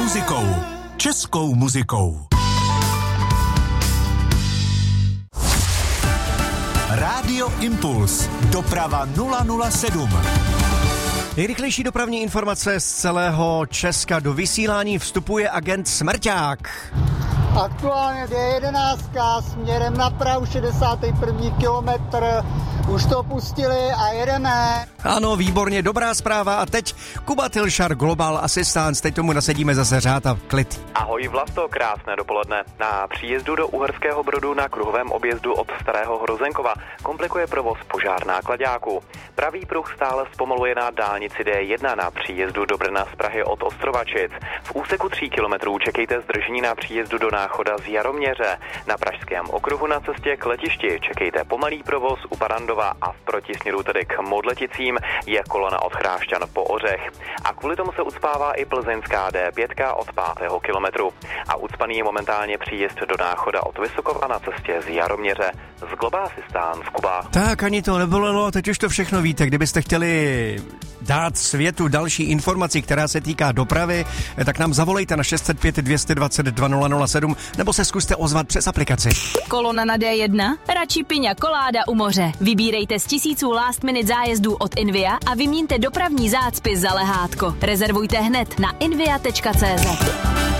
muzikou. Českou muzikou. Rádio Impuls. Doprava 007. Nejrychlejší dopravní informace z celého Česka. Do vysílání vstupuje agent Smrťák. Aktuálně D11 směrem na Prahu 61. kilometr. Už to pustili a jedeme. Ano, výborně, dobrá zpráva. A teď Kuba Tilšar, Global Assistance. Teď tomu nasedíme zase řád a klid. Ahoj Vlasto, krásné dopoledne. Na příjezdu do Uherského Brodu na kruhovém objezdu od Starého Hrozenkova komplikuje provoz požár náklaďáku. Pravý pruh stále zpomaluje na dálnici D1 na příjezdu do Brna z Prahy od Ostrovačic. V úseku 3 kilometrů čekejte zdržení na příjezdu do Náchoda z Jaroměře. Na Pražském okruhu na cestě k letišti čekejte pomalý provoz u Barandova a v protisměru tedy k Modleticím je kolona od Chrášťan po Ořech. A kvůli tomu se ucpává i plzeňská D5 od 5. kilometru. A ucpaný je momentálně příjezd do Náchoda od Vysokova na cestě z Jaroměře. Z Global Assistance, Kuba. Tak ani to nebolelo, teď už to všechno víte. Kdybyste chtěli dát světu další informaci, která se týká dopravy, tak nám zavolejte na 605 220 2007 nebo se zkuste ozvat přes aplikaci. Kolona na D1? Radši piňa koláda u moře. Vybírejte z tisíců last minute zájezdů od Invia a vyměňte dopravní zácpy za lehátko. Rezervujte hned na invia.cz.